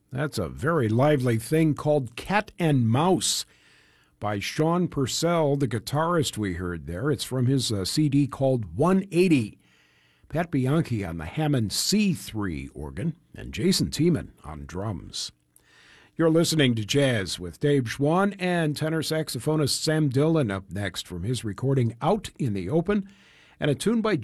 That's a very lively thing called Cat and Mouse by Sean Purcell, the guitarist we heard there. It's from his CD called 180. Pat Bianchi on the Hammond C3 organ and Jason Tiemann on drums. You're listening to Jazz with Dave Schwann and tenor saxophonist Sam Dillon up next from his recording Out in the Open, and a tune by